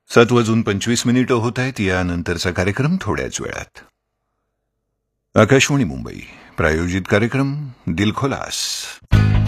7:25 होत आहेत. यानंतरचा कार्यक्रम थोड्याच वेळात. आकाशवाणी मुंबई प्रायोजित कार्यक्रम दिलखुलास.